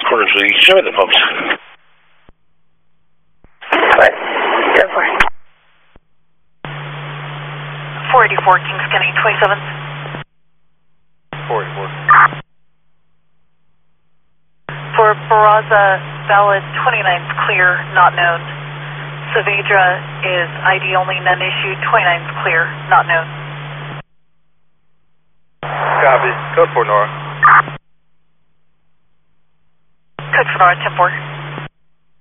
corner to the show the folks. What? Go for it. 484 Kings County 27th. 484. For Barraza, valid 29's clear, not known. Saavedra is ID only, none issued, 29's clear, not known. Copy. Code 4 Nora. Code for Nora, 10-4.